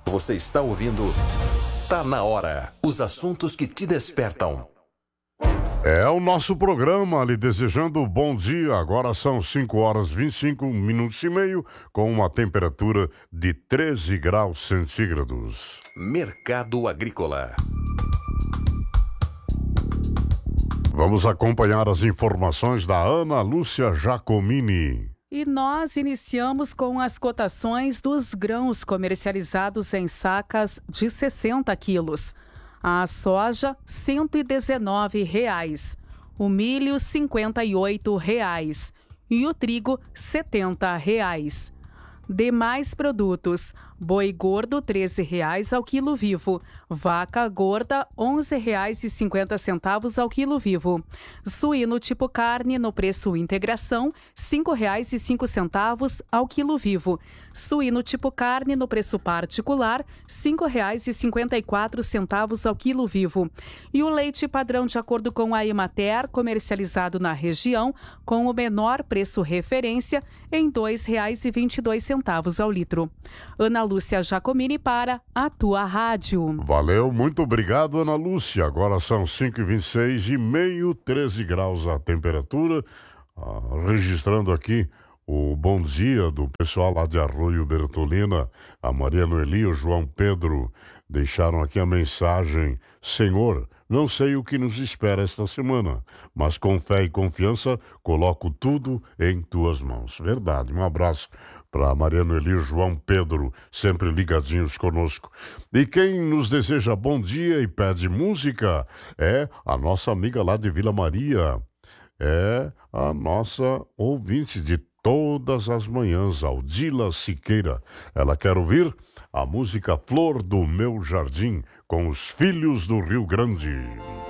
Você está ouvindo Tá na Hora. Os assuntos que te despertam. É o nosso programa, lhe desejando bom dia. Agora são 5 horas 25 minutos e meio, com uma temperatura de 13 graus centígrados. Mercado Agrícola. Vamos acompanhar as informações da Ana Lúcia Giacomini. E nós iniciamos com as cotações dos grãos comercializados em sacas de 60 quilos. A soja, R$ 119,00. O milho, R$ 58,00. E o trigo, R$ 70,00. Demais produtos: boi gordo, R$ 13,00 ao quilo vivo. Vaca gorda, R$ 11,50 ao quilo vivo. Suíno tipo carne no preço integração, R$ 5,05 ao quilo vivo. Suíno tipo carne no preço particular, R$ 5,54 ao quilo vivo. E o leite padrão de acordo com a Emater, comercializado na região, com o menor preço referência, em R$ 2,22 ao litro. Ana Lúcia Giacomini para a tua rádio. Valeu, muito obrigado, Ana Lúcia. Agora são 5h26 e meio, 13 graus a temperatura. Registrando aqui o bom dia do pessoal lá de Arroio Bertolina. A Maria Noeli, o João Pedro deixaram aqui a mensagem: Senhor, não sei o que nos espera esta semana, mas com fé e confiança coloco tudo em tuas mãos. Verdade, um abraço para Maria Noeli e João Pedro, sempre ligadinhos conosco. E quem nos deseja bom dia e pede música é a nossa amiga lá de Vila Maria. É a nossa ouvinte de todas as manhãs, Aldila Siqueira. Ela quer ouvir a música Flor do Meu Jardim, com os Filhos do Rio Grande.